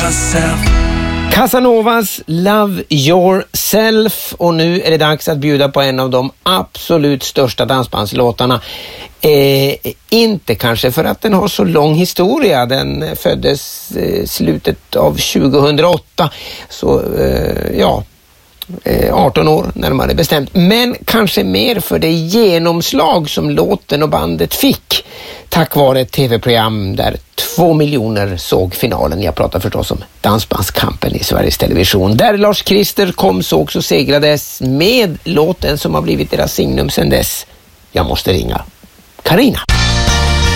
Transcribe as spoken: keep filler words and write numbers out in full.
herself. Casanovas Love Yourself, och nu är det dags att bjuda på en av de absolut största dansbandslåtarna. Eh, inte kanske för att den har så lång historia, den föddes eh, slutet av tjugohundraåtta, så eh, ja, eh, arton år närmare bestämt, men kanske mer för det genomslag som låten och bandet fick tack vare ett tv-program där två miljoner såg finalen. Jag pratar förstås om Dansbandskampen i Sveriges Television, där Lars Christer kom, sågs och segrades med låten som har blivit deras signum sedan dess. Jag måste ringa Carina.